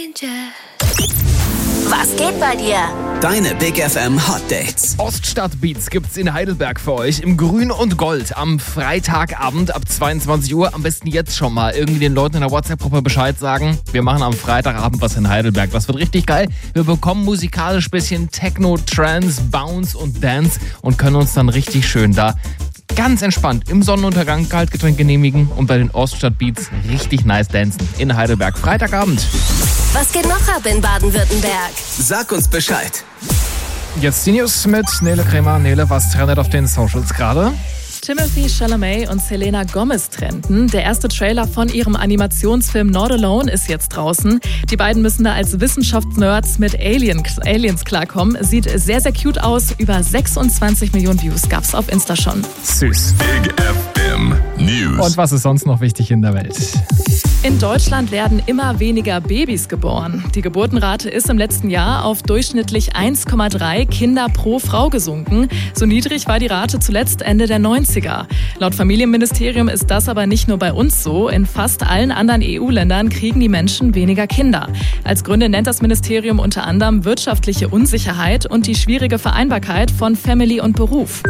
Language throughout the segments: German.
Was geht bei dir? Deine Big FM Hot Dates. Oststadtbeats gibt's in Heidelberg für euch im Grün und Gold am Freitagabend ab 22 Uhr. Am besten jetzt schon mal irgendwie den Leuten in der WhatsApp-Gruppe Bescheid sagen. Wir machen am Freitagabend was in Heidelberg. Das wird richtig geil. Wir bekommen musikalisch ein bisschen Techno, Trance, Bounce und Dance und können uns dann richtig schön da ganz entspannt im Sonnenuntergang Kaltgetränk genehmigen und bei den Oststadtbeats richtig nice dancen in Heidelberg. Freitagabend. Was geht noch ab in Baden-Württemberg? Sag uns Bescheid. Jetzt die News mit Nele Kremer. Nele, was trendet auf den Socials gerade? Timothée Chalamet und Selena Gomez trennten. Der erste Trailer von ihrem Animationsfilm Not Alone ist jetzt draußen. Die beiden müssen da als Wissenschaftsnerds mit Aliens klarkommen. Sieht sehr, sehr cute aus. Über 26 Millionen Views gab's auf Insta schon. Süß. Big FM News. Und was ist sonst noch wichtig in der Welt? In Deutschland werden immer weniger Babys geboren. Die Geburtenrate ist im letzten Jahr auf durchschnittlich 1,3 Kinder pro Frau gesunken. So niedrig war die Rate zuletzt Ende der 90er. Laut Familienministerium ist das aber nicht nur bei uns so. In fast allen anderen EU-Ländern kriegen die Menschen weniger Kinder. Als Gründe nennt das Ministerium unter anderem wirtschaftliche Unsicherheit und die schwierige Vereinbarkeit von Family und Beruf.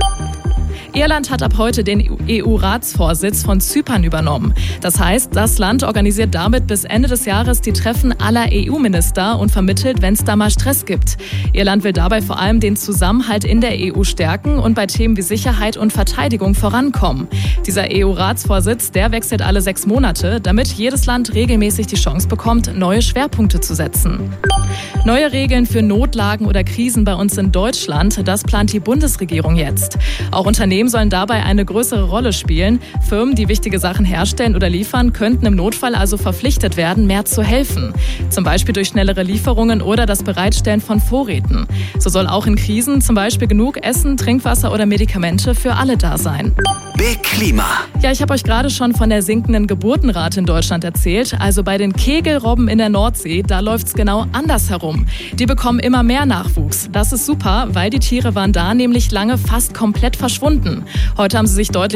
Irland hat ab heute den EU-Ratsvorsitz von Zypern übernommen. Das heißt, das Land organisiert damit bis Ende des Jahres die Treffen aller EU-Minister und vermittelt, wenn es da mal Stress gibt. Irland will dabei vor allem den Zusammenhalt in der EU stärken und bei Themen wie Sicherheit und Verteidigung vorankommen. Dieser EU-Ratsvorsitz, der wechselt alle 6 Monate, damit jedes Land regelmäßig die Chance bekommt, neue Schwerpunkte zu setzen. Neue Regeln für Notlagen oder Krisen bei uns in Deutschland, das plant die Bundesregierung jetzt. Auch Unternehmen sollen dabei eine größere Rolle spielen. Firmen, die wichtige Sachen herstellen oder liefern, könnten im Notfall also verpflichtet werden, mehr zu helfen. Zum Beispiel durch schnellere Lieferungen oder das Bereitstellen von Vorräten. So soll auch in Krisen zum Beispiel genug Essen, Trinkwasser oder Medikamente für alle da sein. Big Klima. Ja, ich habe euch gerade schon von der sinkenden Geburtenrate in Deutschland erzählt. Also bei den Kegelrobben in der Nordsee, da läuft's genau andersherum. Die bekommen immer mehr Nachwuchs. Das ist super, weil die Tiere waren da nämlich lange fast komplett verschwunden. Heute haben sie sich deutlich